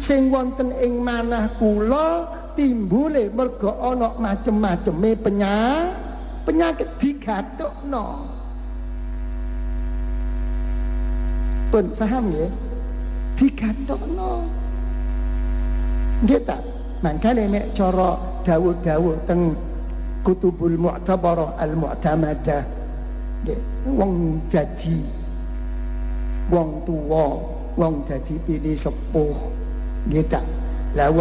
sing wonten ing manah kula timbule merga ana macem-maceme penyakit digathukno. Pun paham ya? Digathukno. Nggih ta? Mangkane nek cara dawuh-dawuh teng Kutubul Mu'tabarah Al-Mu'tamadah nggih wong jadi wong tuwa, wong jadi pilih sepuh nggih ta. Lah